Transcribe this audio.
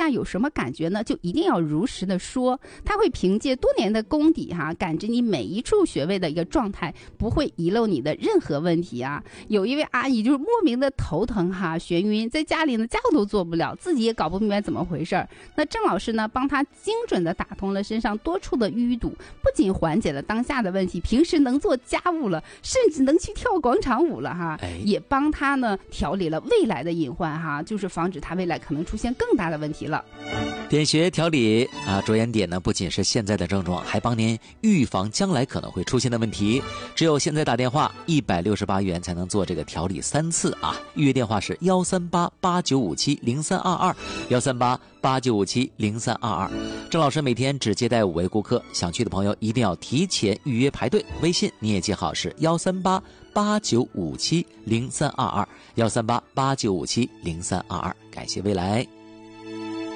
下有什么感觉呢？就一定要如实的说，他会凭借多年的功底感知你每一处穴位的一个状态，不会遗漏你的任何问题啊。有一位阿姨就是莫名的头疼眩晕，在家里呢家务都做不了，自己也搞不明白怎么回事。那郑老师呢帮他精准的打通了身上多处的淤堵，不仅缓解了当下的问题，平时能做家务了，甚至能去跳广场舞了也帮他呢调理了未来的隐患就是防止他未来可能出现更大的问题了。 点穴调理着眼点呢不仅是现在的症状，还帮您预防将来可能会出现的问题。只有现在打电话168元才能做这个调理3次预约电话是13889570322，13889570322。郑老师每天只接待5位顾客，想去的朋友一定要提前预约排队。微信你也记好是13889570322，13889570322。感谢未来。